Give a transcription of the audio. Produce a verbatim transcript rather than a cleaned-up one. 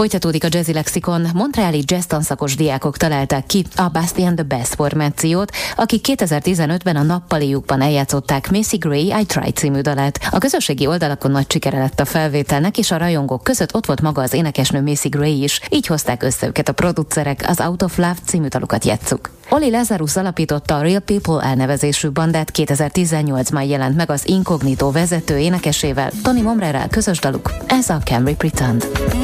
Folytatódik a Jazzy Lexikon. Montreali jazz tanszakos diákok találták ki a Basti and the Bass formációt, akik kétezer-tizenötben a nappaliukban eljátszották Macy Gray I Try című dalát. A közösségi oldalakon nagy sikere lett a felvételnek, és a rajongók között ott volt maga az énekesnő Macy Gray is. Így hozták össze őket a producerek, az Out of Love című dalukat játsszuk. Oli Lazarus alapította a Real People elnevezésű bandát, kétezer-tizennyolcban jelent meg az Incognito vezető énekesével, Tony Momrerrel közös daluk. Ez a Can We Pretend.